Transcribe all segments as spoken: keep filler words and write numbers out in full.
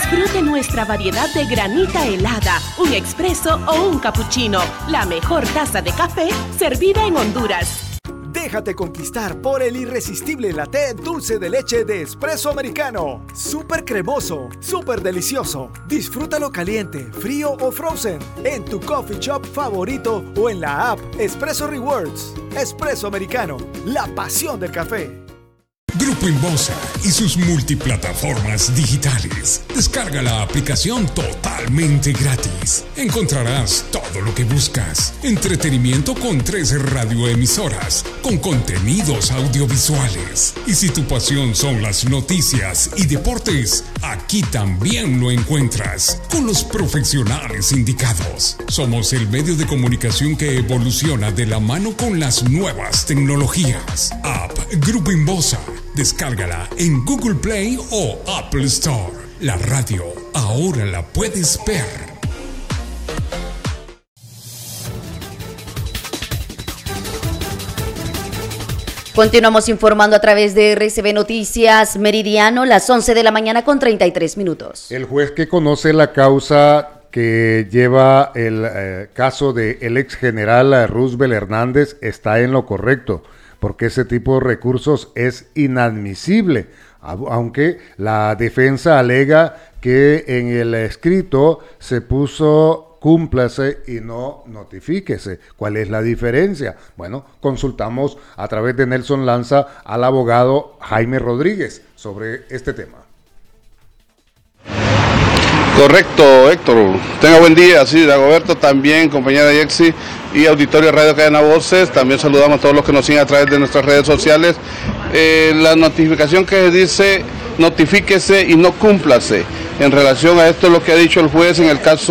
Disfrute nuestra variedad de granita helada, un expreso o un cappuccino. La mejor taza de café servida en Honduras. Déjate conquistar por el irresistible latte dulce de leche de Espresso Americano. Súper cremoso, súper delicioso. Disfrútalo caliente, frío o frozen en tu coffee shop favorito o en la app Espresso Rewards. Espresso Americano, la pasión del café. Grupo Inbosa y sus multiplataformas digitales. Descarga la aplicación totalmente gratis. Encontrarás todo lo que buscas. Entretenimiento con tres radioemisoras, con contenidos audiovisuales. Y si tu pasión son las noticias y deportes, aquí también lo encuentras, con los profesionales indicados. Somos el medio de comunicación que evoluciona de la mano con las nuevas tecnologías. App Grupo Inbosa. Descárgala en Google Play o Apple Store. La radio ahora la puedes ver. Continuamos informando a través de R C B Noticias Meridiano, las once de la mañana con treinta y tres minutos. El juez que conoce la causa que lleva el eh, caso del ex general Roosevelt Hernández está en lo correcto, porque ese tipo de recursos es inadmisible, aunque la defensa alega que en el escrito se puso cúmplase y no notifíquese. ¿Cuál es la diferencia? Bueno, consultamos a través de Nelson Lanza al abogado Jaime Rodríguez sobre este tema. Correcto, Héctor. Tenga buen día, sí, Dagoberto, también, compañera Yexi y auditorio Radio Cadena Voces. También saludamos a todos los que nos siguen a través de nuestras redes sociales. Eh, la notificación que dice notifíquese y no cúmplase. En relación a esto, lo que ha dicho el juez en el caso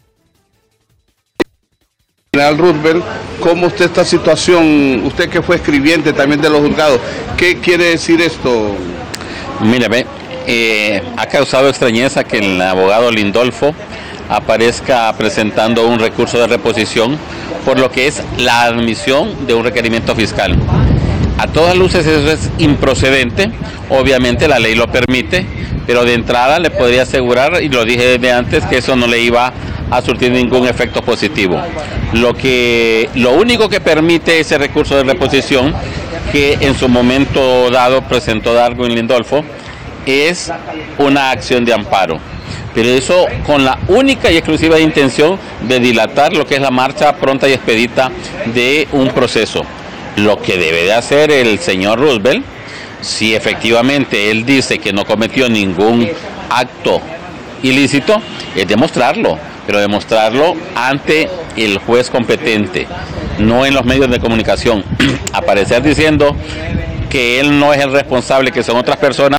general Roosevelt, ¿cómo usted esta situación, usted que fue escribiente también de los juzgados, qué quiere decir esto? Mire, ve. Eh, ha causado extrañeza que el abogado Lindolfo aparezca presentando un recurso de reposición por lo que es la admisión de un requerimiento fiscal. A todas luces eso es improcedente, obviamente la ley lo permite, pero de entrada le podría asegurar, y lo dije desde antes, que eso no le iba a surtir ningún efecto positivo. Lo que, lo único que permite ese recurso de reposición, que en su momento dado presentó Darwin Lindolfo, es una acción de amparo, pero eso con la única y exclusiva intención de dilatar lo que es la marcha pronta y expedita de un proceso. Lo que debe de hacer el señor Roosevelt, si efectivamente él dice que no cometió ningún acto ilícito, es demostrarlo, pero demostrarlo ante el juez competente, no en los medios de comunicación. Aparecer diciendo que él no es el responsable, que son otras personas,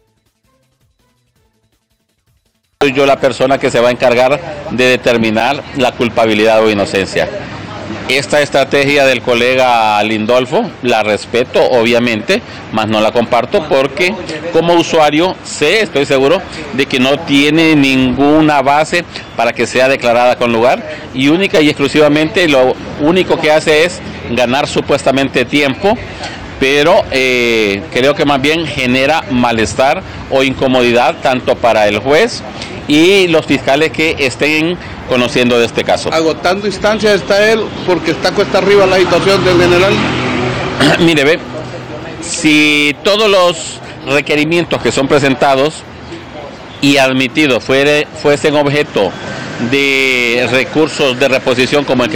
soy yo la persona que se va a encargar de determinar la culpabilidad o inocencia. Esta estrategia del colega Lindolfo la respeto, obviamente, mas no la comparto porque como usuario sé, estoy seguro, de que no tiene ninguna base para que sea declarada con lugar, y única y exclusivamente lo único que hace es ganar supuestamente tiempo, pero eh, creo que más bien genera malestar o incomodidad tanto para el juez y los fiscales que estén conociendo de este caso. Agotando instancias está él porque está cuesta arriba la situación del general. Mire, ve, si todos los requerimientos que son presentados y admitidos fuere, fuesen objeto de recursos de reposición como el que